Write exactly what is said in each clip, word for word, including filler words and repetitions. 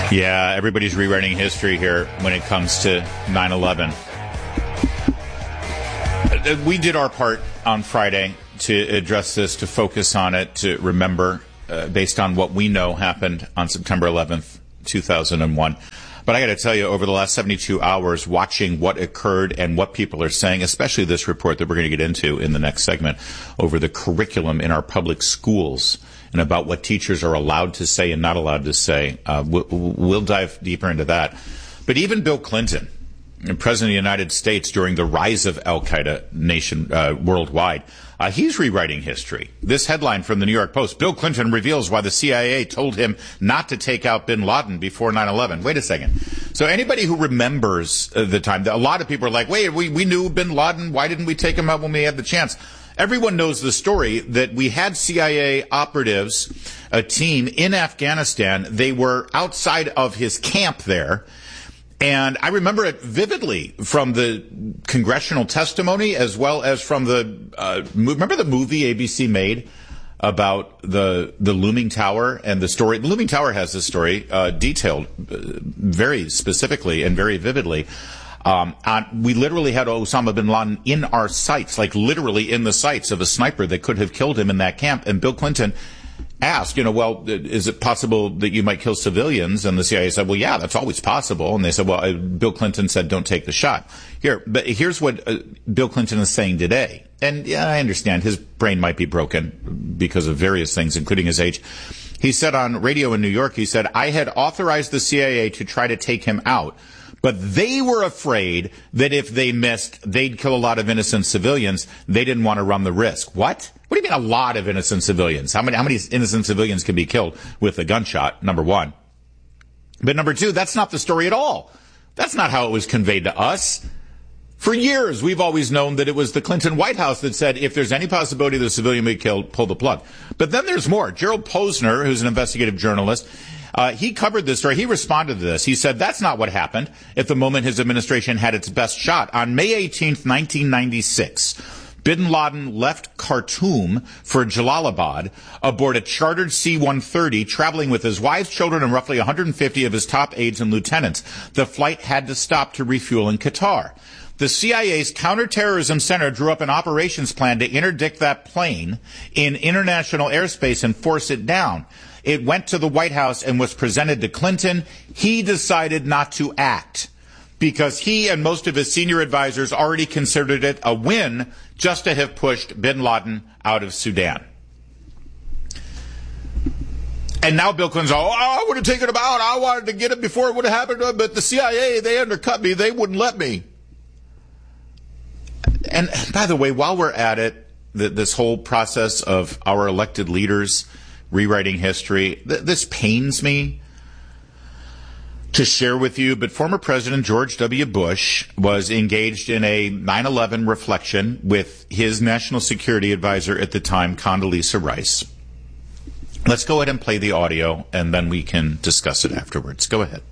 Yeah, everybody's rewriting history here when it comes to nine eleven. We did our part on Friday to address this, to focus on it, to remember, uh, based on what we know happened on September eleventh, two thousand one. But I got to tell you, over the last seventy-two hours, watching what occurred and what people are saying, especially this report that we're going to get into in the next segment over the curriculum in our public schools and about what teachers are allowed to say and not allowed to say, uh, we'll, we'll dive deeper into that. But even Bill Clinton, President of the United States, during the rise of Al-Qaeda nation uh, worldwide, uh, he's rewriting history. This headline from the New York Post: Bill Clinton reveals why the C I A told him not to take out bin Laden before nine eleven. Wait a second. So anybody who remembers uh, the time, a lot of people are like, wait, we, we knew bin Laden. Why didn't we take him out when we had the chance? Everyone knows the story that we had C I A operatives, a team in Afghanistan. They were outside of his camp there. And I remember it vividly from the congressional testimony as well as from the, uh, remember the movie A B C made about the the Looming Tower and the story? The Looming Tower has this story uh, detailed uh, very specifically and very vividly. Um, on, we literally had Osama bin Laden in our sights, like literally in the sights of a sniper that could have killed him in that camp. And Bill Clinton asked, you know, well, is it possible that you might kill civilians? And the C I A said, well, yeah, that's always possible. And they said, well, uh, Bill Clinton said, don't take the shot. Here, but here's what uh, Bill Clinton is saying today. And yeah, I understand his brain might be broken because of various things, including his age. He said on radio in New York, he said, I had authorized the C I A to try to take him out, but they were afraid that if they missed, they'd kill a lot of innocent civilians. They didn't want to run the risk. What? What do you mean a lot of innocent civilians? How many, how many innocent civilians can be killed with a gunshot? Number one. But number two, that's not the story at all. That's not how it was conveyed to us. For years, we've always known that it was the Clinton White House that said, if there's any possibility that a civilian may be killed, pull the plug. But then there's more. Gerald Posner, who's an investigative journalist, Uh, he covered this story. He responded to this. He said that's not what happened at the moment his administration had its best shot. On May eighteenth, nineteen ninety-six, bin Laden left Khartoum for Jalalabad aboard a chartered C one thirty, traveling with his wife, children, and roughly one hundred fifty of his top aides and lieutenants. The flight had to stop to refuel in Qatar. The C I A's Counterterrorism Center drew up an operations plan to interdict that plane in international airspace and force it down. It went to the White House and was presented to Clinton. He decided not to act because he and most of his senior advisors already considered it a win just to have pushed bin Laden out of Sudan. And now Bill Clinton's, oh, I would have taken him out. I wanted to get him before it would have happened. But the C I A, they undercut me. They wouldn't let me. And by the way, while we're at it, this whole process of our elected leaders rewriting history, th- this pains me to share with you, but former President George W. Bush was engaged in a nine eleven reflection with his national security advisor at the time, Condoleezza Rice. Let's go ahead and play the audio, and then we can discuss it afterwards. Go ahead.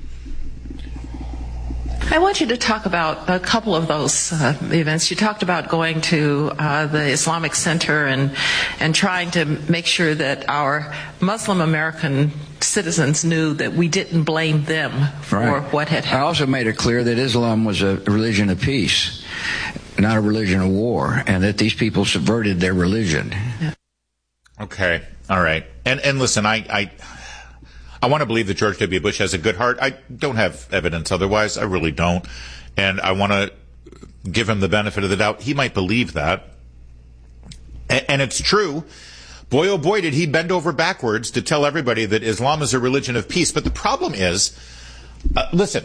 I want you to talk about a couple of those uh, events. You talked about going to uh, the Islamic Center and and trying to make sure that our Muslim American citizens knew that we didn't blame them for right. what had happened. I also made it clear that Islam was a religion of peace, not a religion of war, and that these people subverted their religion. Yeah. Okay, all right. And and listen, I... I I want to believe that George W. Bush has a good heart. I don't have evidence otherwise. I really don't. And I want to give him the benefit of the doubt. He might believe that. And, and it's true. Boy, oh boy, did he bend over backwards to tell everybody that Islam is a religion of peace. But the problem is, uh, listen,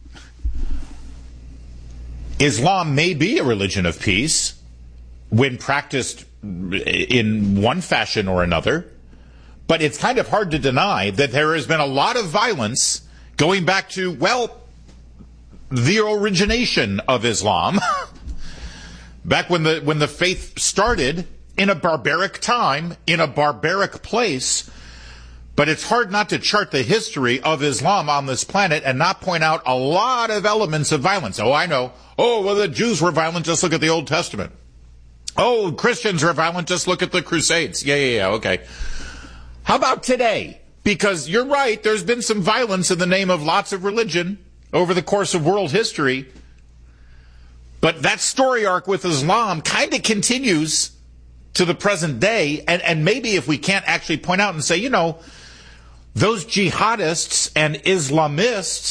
Islam may be a religion of peace when practiced in one fashion or another. But it's kind of hard to deny that there has been a lot of violence going back to, well, the origination of Islam. Back when the when the faith started in a barbaric time, in a barbaric place. But it's hard not to chart the history of Islam on this planet and not point out a lot of elements of violence. Oh, I know. Oh, well, the Jews were violent. Just look at the Old Testament. Oh, Christians are violent. Just look at the Crusades. Yeah, yeah, yeah. Okay. How about today? Because you're right, there's been some violence in the name of lots of religion over the course of world history. But that story arc with Islam kind of continues to the present day. And, and maybe if we can't actually point out and say, you know, those jihadists and Islamists